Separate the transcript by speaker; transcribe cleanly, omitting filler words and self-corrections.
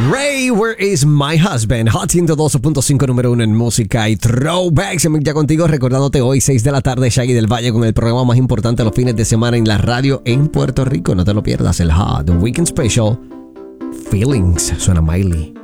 Speaker 1: Ray, Where is my husband? Hot 102.5, número 1 en música y throwbacks. Ya contigo, recordándote hoy 6 de la tarde, Shaggy del Valle con el programa más importante de los fines de semana en la radio en Puerto Rico. No te lo pierdas, el Hot Weekend Special Feelings. Suena Miley.